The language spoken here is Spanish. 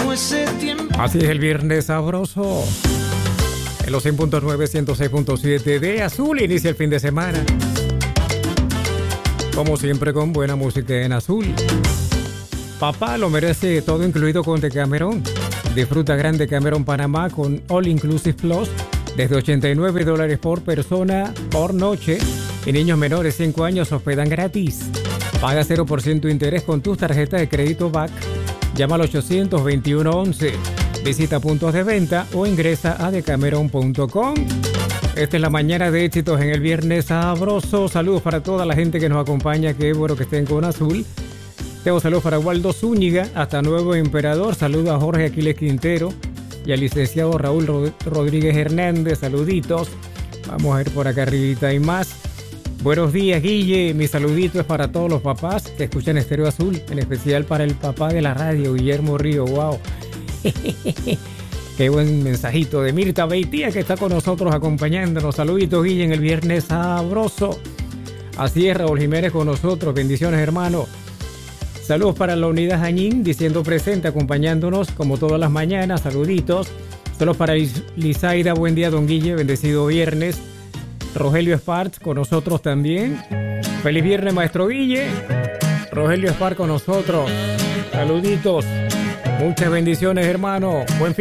como ese tiempo. Así es el viernes sabroso. En los 100.9, 106.7 de Azul inicia el fin de semana. Como siempre con buena música en Azul. Papá lo merece todo incluido con Decameron. Disfruta Gran Decameron Panamá con All Inclusive Plus desde $89 por persona por noche. Y niños menores 5 años hospedan gratis. Paga 0% interés con tus tarjetas de crédito BAC. Llama al 800-2111. Visita puntos de venta o ingresa a decameron.com. Esta es la mañana de éxitos en el viernes sabroso. Saludos para toda la gente que nos acompaña. Qué bueno que estén con Azul. Tengo saludos para Waldo Zúñiga, hasta Nuevo Emperador. Saludos a Jorge Aquiles Quintero y al licenciado Raúl Rodríguez Hernández. Saluditos. Vamos a ir por acá arribita y más. Buenos días, Guille. Mi saludito es para todos los papás que escuchan Estéreo Azul, en especial para el papá de la radio, Guillermo Río. Wow. Qué buen mensajito de Mirta Beitía, que está con nosotros acompañándonos. Saluditos, Guille, en el viernes sabroso. Así es, Raúl Jiménez con nosotros. Bendiciones, hermano. Saludos para la unidad Jañín, diciendo presente, acompañándonos como todas las mañanas. Saluditos. Saludos para Lizaida. Buen día, don Guille. Bendecido viernes. Rogelio Espart con nosotros también. Feliz viernes, maestro Guille. Rogelio Espart con nosotros. Saluditos. Muchas bendiciones, hermano. Buen fin.